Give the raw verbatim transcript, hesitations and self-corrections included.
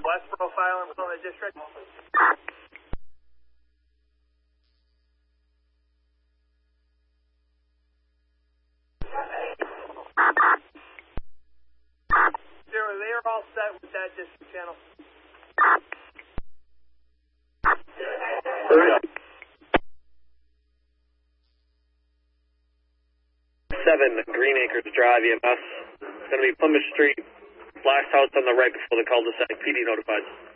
West profile in Plymouth District. Zero, they are all set with that district channel. Seven, Green Acres Drive, E M S. It's going to be Plymouth Street, last house on the right before the cul-de-sac. P D notified.